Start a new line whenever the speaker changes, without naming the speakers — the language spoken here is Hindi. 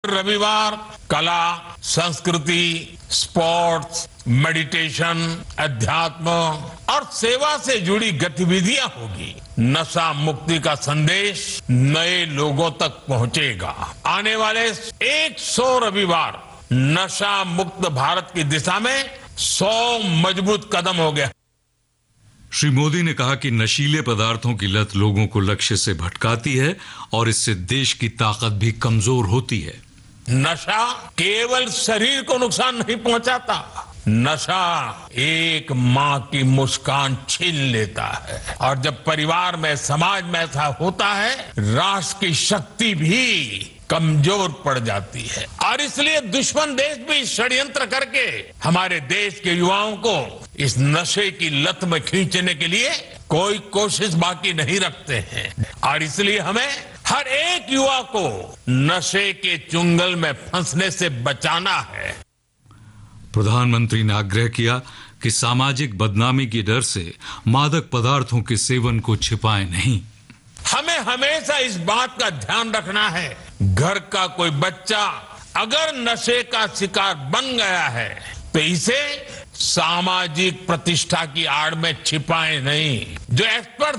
रविवार कला, संस्कृति, स्पोर्ट्स, मेडिटेशन, अध्यात्म और सेवा से जुड़ी गतिविधियां होगी। नशा मुक्ति का संदेश नए लोगों तक पहुंचेगा। आने वाले 100 रविवार नशा मुक्त भारत की दिशा में 100 मजबूत कदम हो गया।
श्री मोदी ने कहा कि नशीले पदार्थों की लत लोगों को लक्ष्य से भटकाती है और इससे देश की ताकत भी कमजोर होती है।
नशा केवल शरीर को नुकसान नहीं पहुंचाता, नशा एक माँ की मुस्कान छीन लेता है और जब परिवार में, समाज में ऐसा होता है, राष्ट्र की शक्ति भी कमजोर पड़ जाती है। और इसलिए दुश्मन देश भी षड्यंत्र करके हमारे देश के युवाओं को इस नशे की लत में खींचने के लिए कोई कोशिश बाकी नहीं रखते हैं। और इसलिए हमें हर एक युवा को नशे के चुंगल में फंसने से बचाना है।
प्रधानमंत्री ने आग्रह किया कि सामाजिक बदनामी की डर से मादक पदार्थों के सेवन को छिपाएं नहीं।
हमें हमेशा इस बात का ध्यान रखना है, घर का कोई बच्चा अगर नशे का शिकार बन गया है तो इसे सामाजिक प्रतिष्ठा की आड़ में छिपाएं नहीं। जो एक्सपर्ट